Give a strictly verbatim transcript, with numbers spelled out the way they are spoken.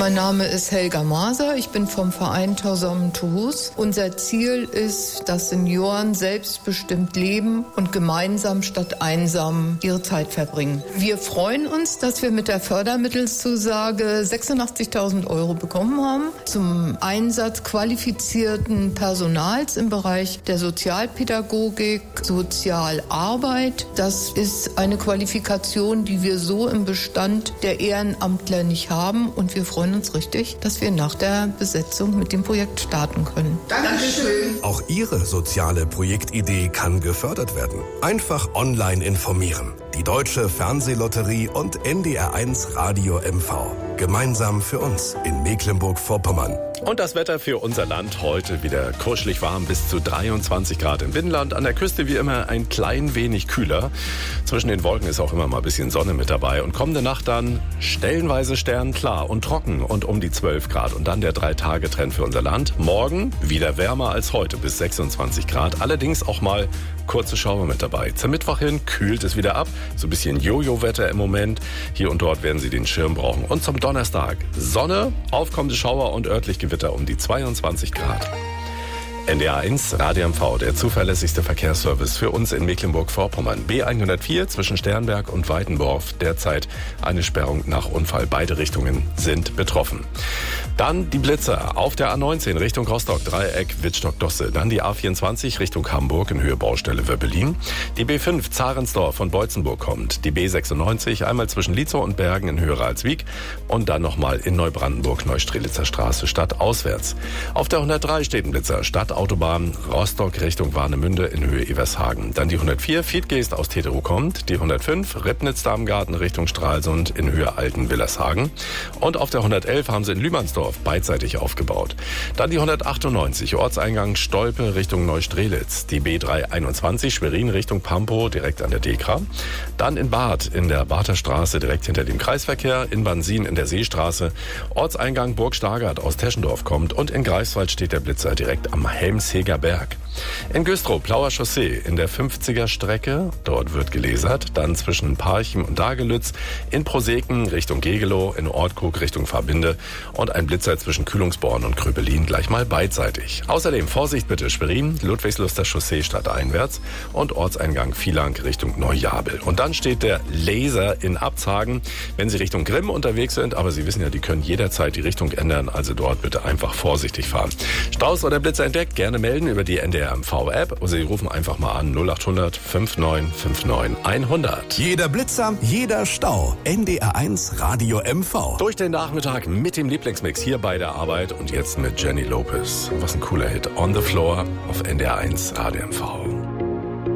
Mein Name ist Helga Maser, ich bin vom Verein Tausamen Toulouse. Unser Ziel ist, dass Senioren selbstbestimmt leben und gemeinsam statt einsam ihre Zeit verbringen. Wir freuen uns, dass wir mit der Fördermittelzusage sechsundachtzigtausend Euro bekommen haben zum Einsatz qualifizierten Personals im Bereich der Sozialpädagogik, Sozialarbeit. Das ist eine Qualifikation, die wir so im Bestand der Ehrenamtler nicht haben, und wir freuen uns richtig, dass wir nach der Besetzung mit dem Projekt starten können. Dankeschön. Auch Ihre soziale Projektidee kann gefördert werden. Einfach online informieren. Die Deutsche Fernsehlotterie und N D R eins Radio M V. Gemeinsam für uns in Mecklenburg-Vorpommern. Und das Wetter für unser Land heute wieder kuschelig warm, bis zu dreiundzwanzig Grad im Binnenland. An der Küste wie immer ein klein wenig kühler. Zwischen den Wolken ist auch immer mal ein bisschen Sonne mit dabei. Und kommende Nacht dann stellenweise sternklar und trocken und um die zwölf Grad. Und dann der Drei-Tage-Trend für unser Land. Morgen wieder wärmer als heute bis sechsundzwanzig Grad. Allerdings auch mal kurze Schauer mit dabei. Zum Mittwoch hin kühlt es wieder ab. So ein bisschen Jojo-Wetter im Moment. Hier und dort werden Sie den Schirm brauchen. Und zum Donnerstag Sonne, aufkommende Schauer und örtlich Gewitter um die zweiundzwanzig Grad. N D R eins Radio M V, der zuverlässigste Verkehrsservice für uns in Mecklenburg-Vorpommern. B hundertvier zwischen Sternberg und Weitendorf. Derzeit eine Sperrung nach Unfall. Beide Richtungen sind betroffen. Dann die Blitzer auf der A neunzehn Richtung Rostock, Dreieck, Wittstock-Dosse. Dann die A vierundzwanzig Richtung Hamburg in Höhe Baustelle Wöppelin. Die B fünf Zarensdorf von Beutzenburg kommt. Die B sechsundneunzig einmal zwischen Lietzow und Bergen in Höhe Ralswiek. Und dann nochmal in Neubrandenburg, Neustrelitzer Straße, stadtauswärts. Auf der hundertdrei steht ein Blitzer, Stadtautobahn Rostock Richtung Warnemünde in Höhe Evershagen. Dann die hundertvier Fiedgeest aus Teterow kommt. Die hundertfünf Ribnitz-Darmgarten Richtung Stralsund in Höhe Alten-Willershagen. Und auf der hundertelf haben sie in Lühmannsdorf beidseitig aufgebaut. Dann die hundertachtundneunzig Ortseingang Stolpe Richtung Neustrelitz. Die B dreihunderteinundzwanzig Schwerin Richtung Pampow direkt an der Dekra. Dann in Barth in der Barther Straße direkt hinter dem Kreisverkehr. In Bansin in der Seestraße. Ortseingang Burg Stargard aus Teschendorf kommt. Und in Greifswald steht der Blitzer direkt am Helmsheger Berg. In Güstrow Plauer Chaussee in der fünfziger Strecke. Dort wird gelasert. Dann zwischen Parchim und Dagelütz. In Proseken Richtung Gegelow. In Ortkrug Richtung Verbinde. Und ein Blitzer zwischen Kühlungsborn und Kröbelin gleich mal beidseitig. Außerdem Vorsicht bitte Schwerin, Ludwigsluster Chaussee stadteinwärts und Ortseingang Vielang Richtung Neujabel. Und dann steht der Laser in Abzagen, wenn Sie Richtung Grimm unterwegs sind. Aber Sie wissen ja, die können jederzeit die Richtung ändern. Also dort bitte einfach vorsichtig fahren. Staus oder Blitzer entdeckt, gerne melden über die N D R M V-App. Oder Sie rufen einfach mal an null achthundert fünfundneunzig neunundfünfzig hundert. Jeder Blitzer, jeder Stau. N D R eins Radio M V. Durch den Nachmittag mit dem Lieblingsmix hier bei der Arbeit und jetzt mit Jenny Lopez. Was ein cooler Hit. On the Floor auf N D R eins Radio M V.